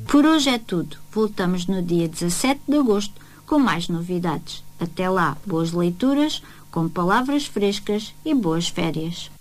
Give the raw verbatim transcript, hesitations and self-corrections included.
Por hoje é tudo. Voltamos no dia dezassete de agosto com mais novidades. Até lá, boas leituras, com palavras frescas e boas férias.